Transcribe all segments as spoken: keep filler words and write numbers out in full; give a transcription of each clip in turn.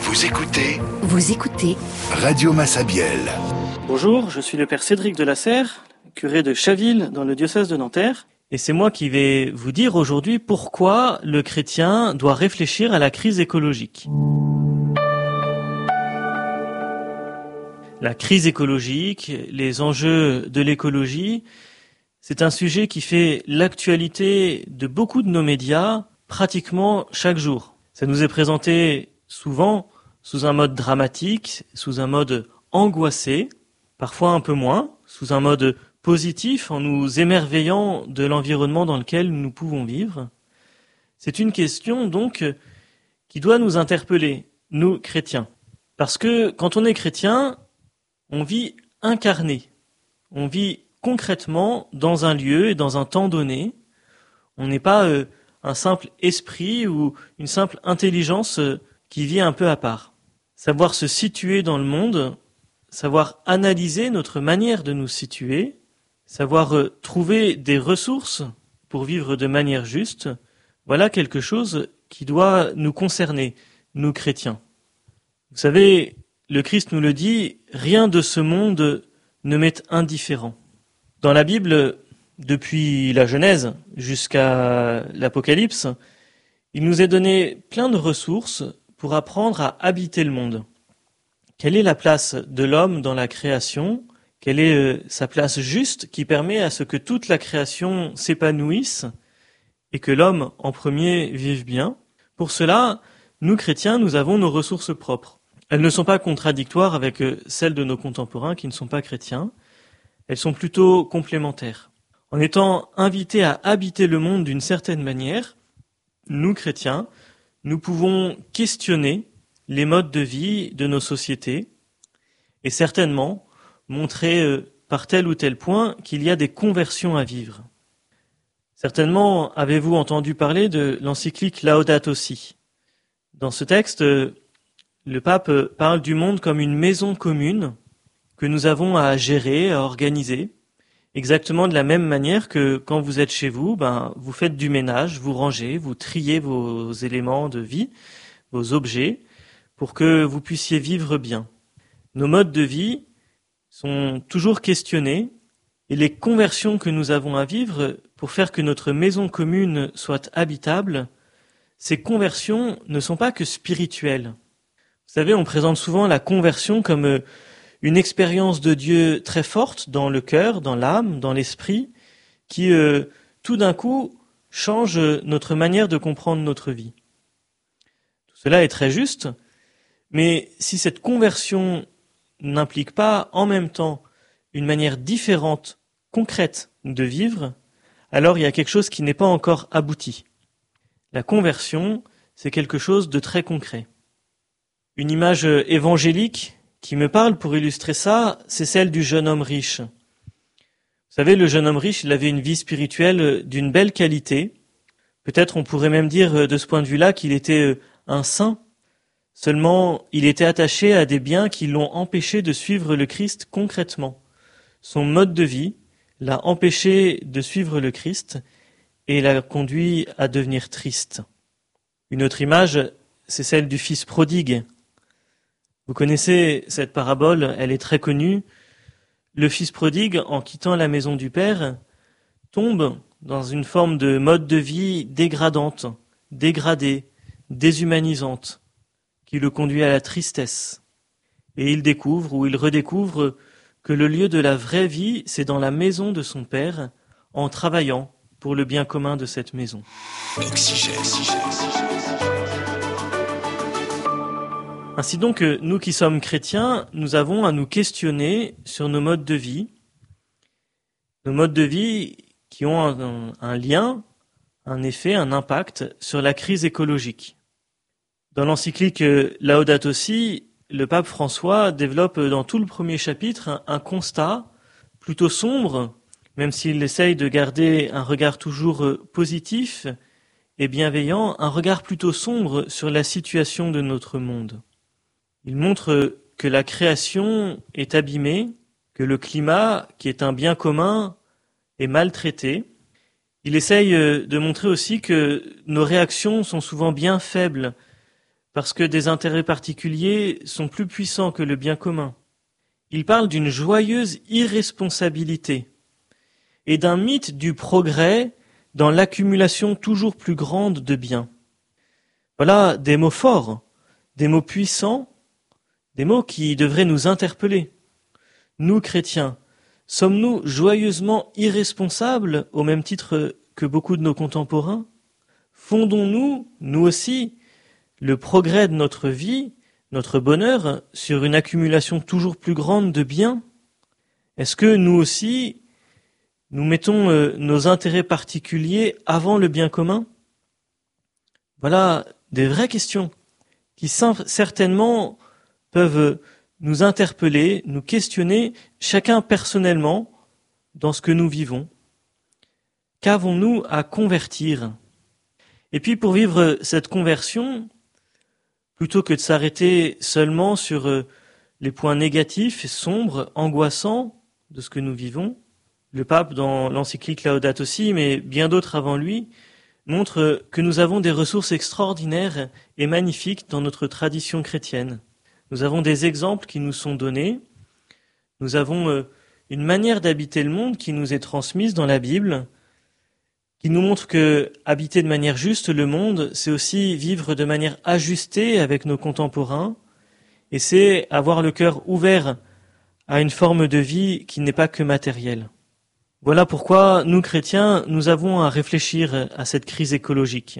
Vous écoutez Vous écoutez Radio Massabielle. Bonjour, je suis le père Cédric de la Serre, curé de Chaville dans le diocèse de Nanterre. Et c'est moi qui vais vous dire aujourd'hui pourquoi le chrétien doit réfléchir à la crise écologique. La crise écologique, les enjeux de l'écologie, c'est un sujet qui fait l'actualité de beaucoup de nos médias pratiquement chaque jour. Ça nous est présenté souvent sous un mode dramatique, sous un mode angoissé, parfois un peu moins, sous un mode positif en nous émerveillant de l'environnement dans lequel nous pouvons vivre. C'est une question donc qui doit nous interpeller, nous chrétiens. Parce que quand on est chrétien, on vit incarné, on vit concrètement dans un lieu et dans un temps donné. On n'est pas euh, un simple esprit ou une simple intelligence euh, qui vit un peu à part. Savoir se situer dans le monde, savoir analyser notre manière de nous situer, savoir euh, trouver des ressources pour vivre de manière juste, voilà quelque chose qui doit nous concerner, nous chrétiens. Vous savez, le Christ nous le dit, rien de ce monde ne m'est indifférent. Dans la Bible, depuis la Genèse jusqu'à l'Apocalypse, il nous est donné plein de ressources pour apprendre à habiter le monde. Quelle est la place de l'homme dans la création ? Quelle est sa place juste qui permet à ce que toute la création s'épanouisse et que l'homme en premier vive bien ? Pour cela, nous chrétiens, nous avons nos ressources propres. Elles ne sont pas contradictoires avec celles de nos contemporains qui ne sont pas chrétiens. Elles sont plutôt complémentaires. En étant invités à habiter le monde d'une certaine manière, nous chrétiens, nous pouvons questionner les modes de vie de nos sociétés et certainement montrer par tel ou tel point qu'il y a des conversions à vivre. Certainement avez-vous entendu parler de l'encyclique Laudato Si. Dans ce texte, le pape parle du monde comme une maison commune que nous avons à gérer, à organiser, exactement de la même manière que quand vous êtes chez vous, ben, vous faites du ménage, vous rangez, vous triez vos éléments de vie, vos objets, pour que vous puissiez vivre bien. Nos modes de vie sont toujours questionnés et les conversions que nous avons à vivre pour faire que notre maison commune soit habitable, ces conversions ne sont pas que spirituelles. Vous savez, on présente souvent la conversion comme une expérience de Dieu très forte dans le cœur, dans l'âme, dans l'esprit, qui euh, tout d'un coup change notre manière de comprendre notre vie. Tout cela est très juste, mais si cette conversion n'implique pas en même temps une manière différente, concrète de vivre, alors il y a quelque chose qui n'est pas encore abouti. La conversion, c'est quelque chose de très concret. Une image évangélique qui me parle pour illustrer ça, c'est celle du jeune homme riche. Vous savez, le jeune homme riche, il avait une vie spirituelle d'une belle qualité. Peut-être on pourrait même dire de ce point de vue-là qu'il était un saint. Seulement, il était attaché à des biens qui l'ont empêché de suivre le Christ concrètement. Son mode de vie l'a empêché de suivre le Christ et l'a conduit à devenir triste. Une autre image, c'est celle du fils prodigue. Vous connaissez cette parabole, elle est très connue. Le fils prodigue, en quittant la maison du père, tombe dans une forme de mode de vie dégradante, dégradée, déshumanisante, qui le conduit à la tristesse. Et il découvre ou il redécouvre que le lieu de la vraie vie, c'est dans la maison de son père, en travaillant pour le bien commun de cette maison. Oxygène, oxygène, oxygène. Ainsi donc, nous qui sommes chrétiens, nous avons à nous questionner sur nos modes de vie, nos modes de vie qui ont un, un lien, un effet, un impact sur la crise écologique. Dans l'encyclique Laudato Si, le pape François développe dans tout le premier chapitre un, un constat plutôt sombre, même s'il essaye de garder un regard toujours positif et bienveillant, un regard plutôt sombre sur la situation de notre monde. Il montre que la création est abîmée, que le climat, qui est un bien commun, est maltraité. Il essaye de montrer aussi que nos réactions sont souvent bien faibles parce que des intérêts particuliers sont plus puissants que le bien commun. Il parle d'une joyeuse irresponsabilité et d'un mythe du progrès dans l'accumulation toujours plus grande de biens. Voilà des mots forts, des mots puissants, des mots qui devraient nous interpeller. Nous, chrétiens, sommes-nous joyeusement irresponsables au même titre que beaucoup de nos contemporains ? Fondons-nous, nous aussi, le progrès de notre vie, notre bonheur, sur une accumulation toujours plus grande de biens ? Est-ce que nous aussi, nous mettons euh, nos intérêts particuliers avant le bien commun ? Voilà des vraies questions qui certainement peuvent nous interpeller, nous questionner, chacun personnellement, dans ce que nous vivons. Qu'avons-nous à convertir ? Et puis pour vivre cette conversion, plutôt que de s'arrêter seulement sur les points négatifs, sombres, angoissants de ce que nous vivons, le pape dans l'encyclique Laudato Si, mais bien d'autres avant lui, montre que nous avons des ressources extraordinaires et magnifiques dans notre tradition chrétienne. Nous avons des exemples qui nous sont donnés, nous avons une manière d'habiter le monde qui nous est transmise dans la Bible, qui nous montre que habiter de manière juste le monde, c'est aussi vivre de manière ajustée avec nos contemporains, et c'est avoir le cœur ouvert à une forme de vie qui n'est pas que matérielle. Voilà pourquoi nous, chrétiens, nous avons à réfléchir à cette crise écologique.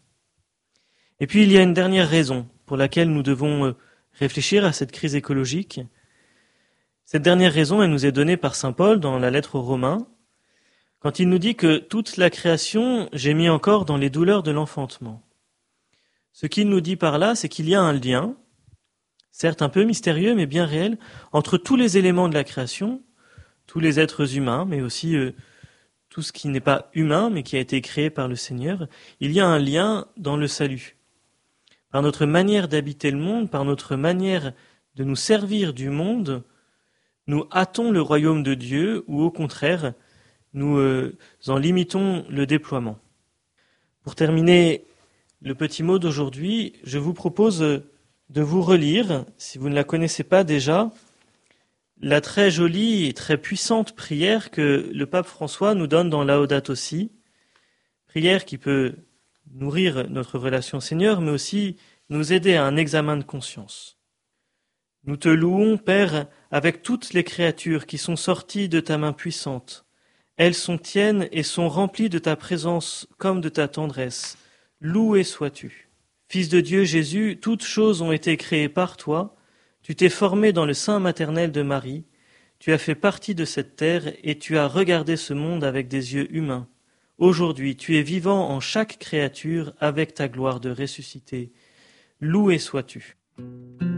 Et puis il y a une dernière raison pour laquelle nous devons réfléchir à cette crise écologique. Cette dernière raison, elle nous est donnée par saint Paul dans la lettre aux Romains, quand il nous dit que toute la création gémit encore dans les douleurs de l'enfantement. Ce qu'il nous dit par là, c'est qu'il y a un lien, certes un peu mystérieux, mais bien réel, entre tous les éléments de la création, tous les êtres humains, mais aussi euh, tout ce qui n'est pas humain, mais qui a été créé par le Seigneur. Il y a un lien dans le salut. Par notre manière d'habiter le monde, par notre manière de nous servir du monde, nous hâtons le royaume de Dieu, ou au contraire, nous euh, en limitons le déploiement. Pour terminer le petit mot d'aujourd'hui, je vous propose de vous relire, si vous ne la connaissez pas déjà, la très jolie et très puissante prière que le pape François nous donne dans Laudato Si, prière qui peut nourrir notre relation au Seigneur, mais aussi nous aider à un examen de conscience. Nous te louons, Père, avec toutes les créatures qui sont sorties de ta main puissante. Elles sont tiennes et sont remplies de ta présence comme de ta tendresse. Loué sois-tu. Fils de Dieu Jésus, toutes choses ont été créées par toi. Tu t'es formé dans le sein maternel de Marie. Tu as fait partie de cette terre et tu as regardé ce monde avec des yeux humains. Aujourd'hui, tu es vivant en chaque créature avec ta gloire de ressuscité. Loué sois-tu.